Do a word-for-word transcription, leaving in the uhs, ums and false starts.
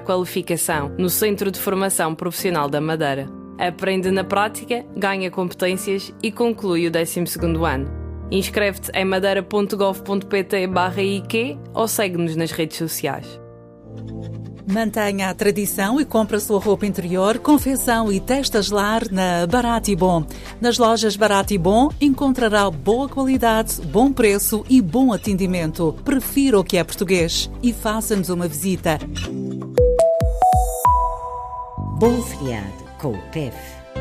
qualificação no Centro de Formação Profissional da Madeira. Aprende na prática, ganha competências e conclui o décimo segundo ano. Inscreve-te em madeira ponto gov ponto pt barra I Q ou segue-nos nas redes sociais. Mantenha a tradição e compre a sua roupa interior, confecção e testas lar na Barato e Bom. Nas lojas Barato e Bom encontrará boa qualidade, bom preço e bom atendimento. Prefira o que é português e faça-nos uma visita. Bom feriado com o P E F.